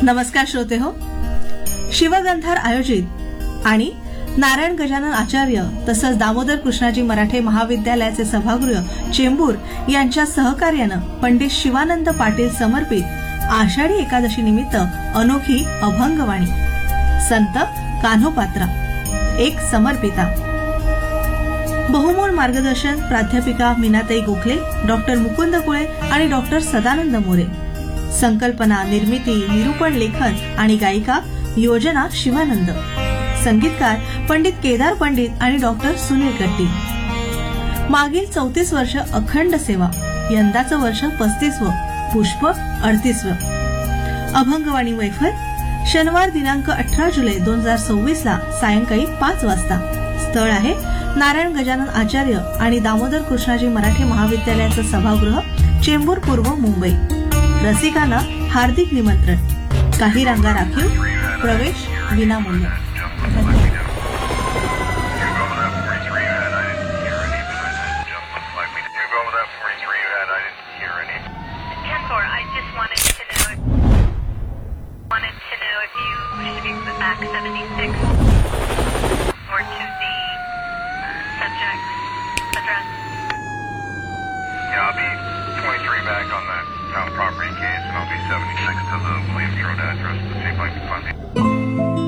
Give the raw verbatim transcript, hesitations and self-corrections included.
नमस्कार श्रोते हो, शिवगंधार आयोजित आणि नारायण गजानन आचार्य तसंच दामोदर कृष्णाजी मराठे महाविद्यालयाचे सभागृह चेंबूर यांच्या सहकार्यानं पंडित शिवानंद पाटील समर्पित आषाढी एकादशी निमित्त अनोखी अभंगवाणी संत कान्होपात्रा एक समर्पिता बहुमोल मार्गदर्शन प्राध्यापिका मीनाताई गोखले, डॉक्टर मुकुंद कुळे आणि डॉक्टर सदानंद मोरे. संकल्पना, निर्मिती, निरूपण, लेखन आणि गायिका योजना शिवानंद. संगीतकार पंडित केदार पंडित आणि डॉक्टर सुनील कट्टी. मागील चौतीस वर्ष अखंड सेवा, यंदाचं वर्ष पस्तीसवं, पुष्प अडतीसवं. अभंगवाणी मैफल शनिवार दिनांक अठरा जुलै दोन हजार सव्वीस ला सायंकाळी पाच वाजता. स्थळ आहे नारायण गजानन आचार्य आणि दामोदर कृष्णाजी मराठे महाविद्यालयाचं सभागृह चेंबूर पूर्व मुंबई. रसिकांना हार्दिक निमंत्रण. काही रांगा राखीव, प्रवेश विनामूल्य. Yeah, I'll be twenty-three back on that town property case, and I'll be seventy-six to the Williams Road address to see if I can find the